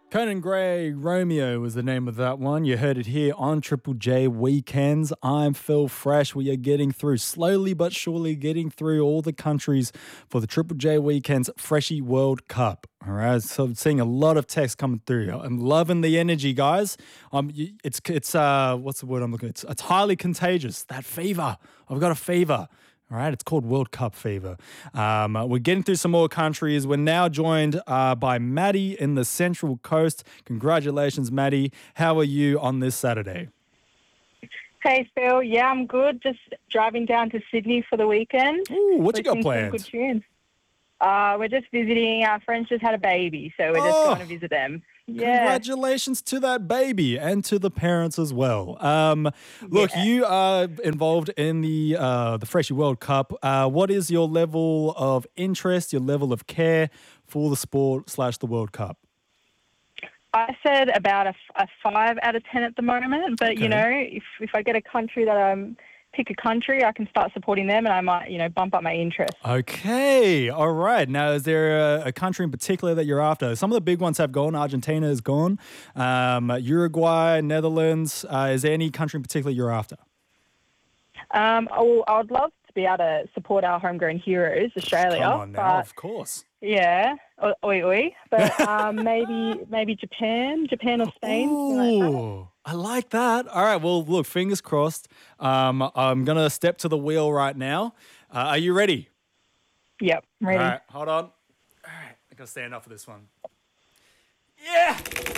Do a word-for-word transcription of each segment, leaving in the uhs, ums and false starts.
Conan Gray, Romeo was the name of that one. You heard it here on Triple J Weekends. I'm Phil Fresh. We are getting through, slowly but surely getting through all the countries for the Triple J Weekends Freshie World Cup. All right, so I'm seeing a lot of text coming through. I'm loving the energy, guys. Um, it's it's uh, what's the word I'm looking at? It's, it's highly contagious. That fever. I've got a fever. All right, it's called World Cup fever. Um, we're getting through some more countries. We're now joined uh, by Maddie in the Central Coast. Congratulations, Maddie. How are you on this Saturday? Hey, Phil. Yeah, I'm good. Just driving down to Sydney for the weekend. Ooh, what you got Listening to some planned? Good tunes. Uh, we're just visiting. Our friends just had a baby, so we're just Oh. going to visit them. Yeah. Congratulations to that baby and to the parents as well. Um, look, Yeah. you are involved in the uh, the Freshie World Cup. Uh, what is your level of interest, your level of care for the sport slash the World Cup? I said about a, f- a five out of ten at the moment, but, Okay. you know, if, if I get a country that I'm pick a country, I can start supporting them and I might, you know, bump up my interest. Okay, all right. Now, is there a, a country in particular that you're after? Some of the big ones have gone. Argentina is gone. Um, Uruguay, Netherlands. Uh, is there any country in particular you're after? Um, I, will, I would love to be able to support our homegrown heroes, Australia. Come on now, but of course. yeah, oi, oi, oi. But um, maybe maybe Japan, Japan or Spain. something like that. Ooh, I like that. All right, well, look, fingers crossed. Um, I'm going to step to the wheel right now. Uh, are you ready? Yep, I'm ready. All right, hold on. All right, I got to stand up for this one. Yeah!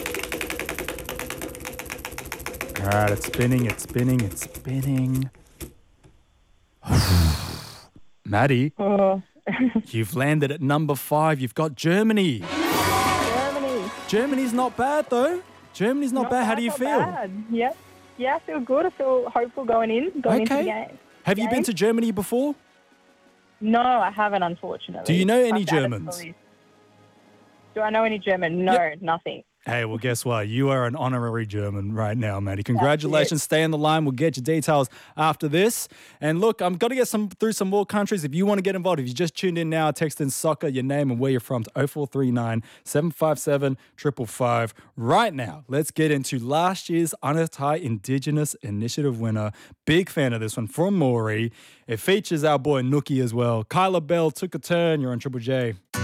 All right, it's spinning, it's spinning, it's spinning. Maddie, Oh, you've landed at number five. You've got Germany. Germany. Germany's not bad, though. Germany's not, bad. How do you not feel? Bad. Yep. Yeah, I feel good. I feel hopeful going in, going into the Okay. game. Have you been Game? to Germany before? No, I haven't, unfortunately. Do you know any I've added Germans? police. Do I know any German? No, nothing. Hey, well, guess what? You are an honorary German right now, Maddie. Congratulations. Stay on the line. We'll get your details after this. And look, I'm going to get some through some more countries. If you want to get involved, if you just tuned in now, text in soccer, your name and where you're from to oh four three nine, seven five seven, five five five. Right now, let's get into last year's Anatai Indigenous Initiative winner. Big fan of this one from Maury. It features our boy Nookie as well. Kyla Bell took a turn. You're on Triple J.